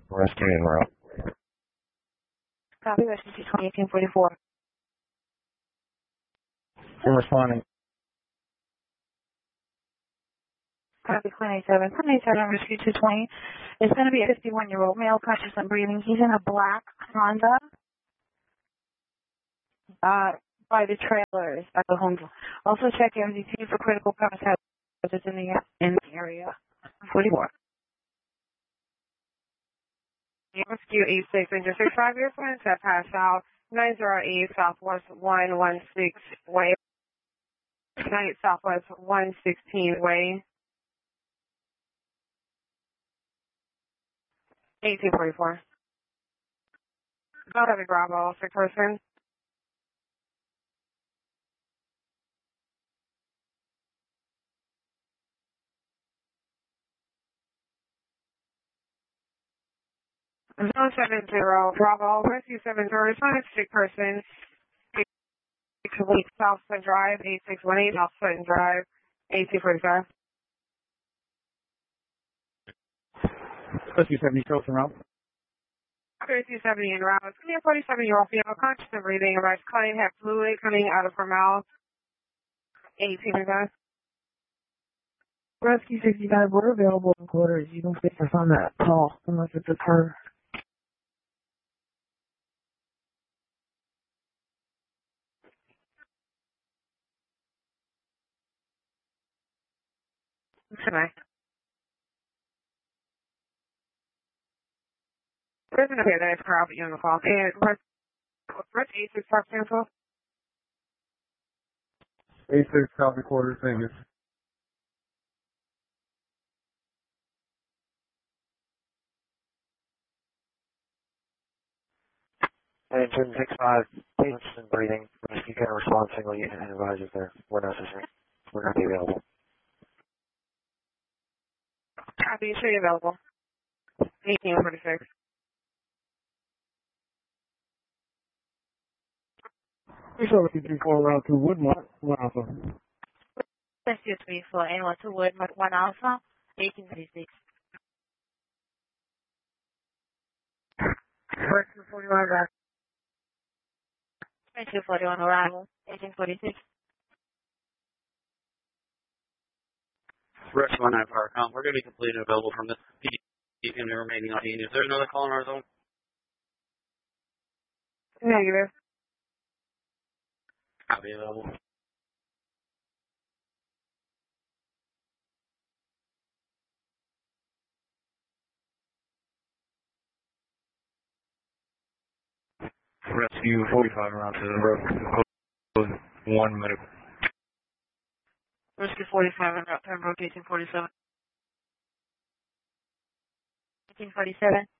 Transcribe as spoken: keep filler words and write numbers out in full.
Rescue en route. Copy, Rescue two twenty, eighteen forty-four. I'm responding. Copy, Queen eighty-seven. Queen eighty-seven, Rescue two twenty. It's going to be a fifty-one-year-old male, conscious and breathing. He's in a black Honda uh, by the trailers at the home. Also check M D T for critical compass hazards in the, in the area. forty-four. Rescue eight six, Interstate five, your friends have passed out. nine zero eight Southwest one one six Way. nine Southwest one sixteen Way. eighteen forty-four. Go ahead, Bravo, sick person. zero seven zero, Bravo, Rescue seven zero, respond to sick person. eight six one eight South Sun Drive, eight six one eight South Sun Drive, eighteen forty-five. Rescue seventy, Charleston route. Rescue seventy en route. It's going to be a forty-seven-year-old female, conscious and breathing. Arrives client had fluid coming out of her mouth. eighteen forty-five. Rescue sixty-five, we're available in quarters. You don't pick us on that call unless it's a her. Tonight. Prison appear that is crowd on the call. And what's what's eight six Park Central? eight six, copy quarters, thank you. Engine six five, patients and breathing. Rescue can respond singly and advise if they're where necessary. We're going to be available. Copy, show you available. eighteen forty-six. We saw Rescue three four, route to Woodmont, one alpha. Rescue three four, N one two Wood, one Alpha, eighteen thirty-six. Rescue forty-one back. Rescue forty-one arrival, eighteen forty-six. Rescue one nine Power Count. We're going to be completely available from this P D and the remaining on Is there another call in our zone? Negative. Copy available. Rescue forty-five around to the road. One minute. Rescue forty-five, route Pembroke, eighteen forty-seven. eighteen forty-seven.